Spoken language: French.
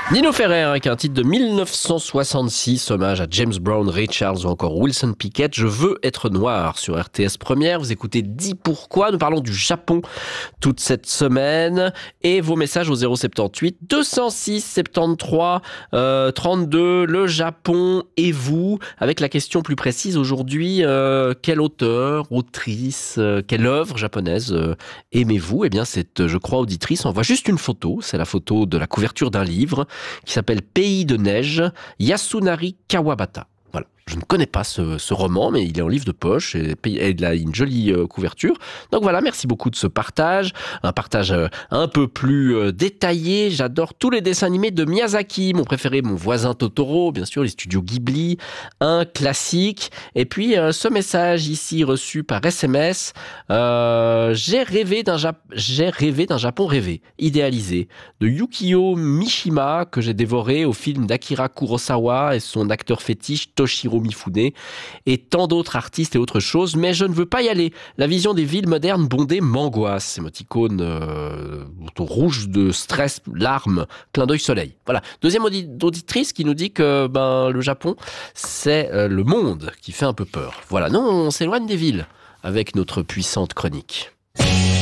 Nino Ferrer avec un titre de 1966, hommage à James Brown, Ray Charles ou encore Wilson Pickett. Je veux être noir sur RTS Première. Vous écoutez Dis pourquoi. Nous parlons du Japon toute cette semaine. Et vos messages au 078 206 73 32. Le Japon et vous. Avec la question plus précise aujourd'hui, quel auteur, autrice, quelle œuvre japonaise aimez-vous? Eh bien, cette, je crois, auditrice envoie juste une photo. C'est la photo de la couverture d'un livre qui s'appelle Pays de neige, Yasunari Kawabata. Voilà. Je ne connais pas ce roman, mais il est en livre de poche et il a une jolie couverture. Donc voilà, merci beaucoup de ce partage. Un partage un peu plus détaillé. J'adore tous les dessins animés de Miyazaki. Mon préféré, Mon voisin Totoro, bien sûr, les studios Ghibli. Un classique. Et puis, ce message ici reçu par SMS. J'ai rêvé d'un Japon rêvé, idéalisé. De Yukio Mishima, que j'ai dévoré au film d'Akira Kurosawa et son acteur fétiche Toshiro Mifune et tant d'autres artistes et autres choses, mais je ne veux pas y aller. La vision des villes modernes bondées m'angoisse. Émoticône rouge de stress, larmes, clin d'œil soleil. Voilà. Deuxième auditrice qui nous dit que le Japon, c'est le monde qui fait un peu peur. Voilà. Non, on s'éloigne des villes avec notre puissante chronique.